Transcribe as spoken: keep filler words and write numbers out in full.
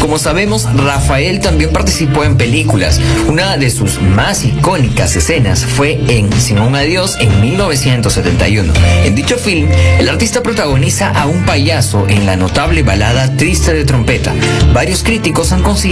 Como sabemos, Rafael también participó en películas. Una de sus más icónicas escenas fue en Sin un adiós en mil novecientos setenta y uno. En dicho film, el artista protagoniza a un payaso en la notable balada Triste de trompeta. Varios críticos han considerado